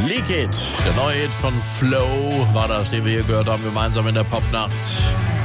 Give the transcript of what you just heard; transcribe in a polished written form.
Leak It, der neue Hit von Flow war das, den wir hier gehört haben, gemeinsam in der Popnacht.